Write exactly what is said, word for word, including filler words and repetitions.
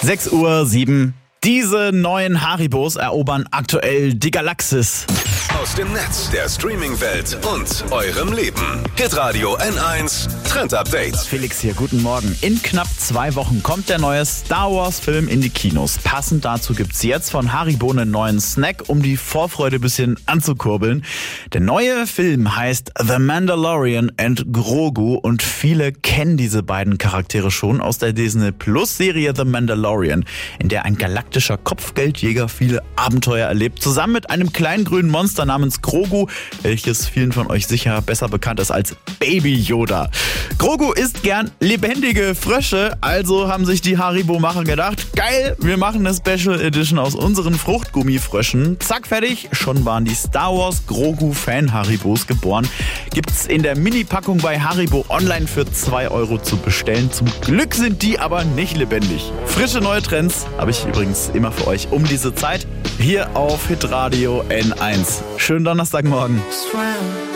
sechs Uhr sieben. Diese neuen Haribos erobern aktuell die Galaxis. Aus dem Netz, der Streaming-Welt und eurem Leben. Hitradio N eins Trend Update. Felix hier, guten Morgen. In knapp zwei Wochen kommt der neue Star Wars-Film in die Kinos. Passend dazu gibt's jetzt von Haribo einen neuen Snack, um die Vorfreude ein bisschen anzukurbeln. Der neue Film heißt The Mandalorian and Grogu und viele kennen diese beiden Charaktere schon aus der Disney Plus Serie The Mandalorian, in der ein galaktischer Kopfgeldjäger viele Abenteuer erlebt, zusammen mit einem kleinen grünen Monster namens Grogu, welches vielen von euch sicher besser bekannt ist als Baby Yoda. Grogu isst gern lebendige Frösche, also haben sich die Haribo-Macher gedacht, geil, wir machen eine Special Edition aus unseren Fruchtgummifröschen. Zack, fertig, schon waren die Star Wars Grogu Fan Haribos geboren. Gibt's in der Mini-Packung bei Haribo online für zwei Euro zu bestellen. Zum Glück sind die aber nicht lebendig. Frische neue Trends habe ich übrigens immer für euch um diese Zeit hier auf Hitradio N eins. Schönen Donnerstagmorgen.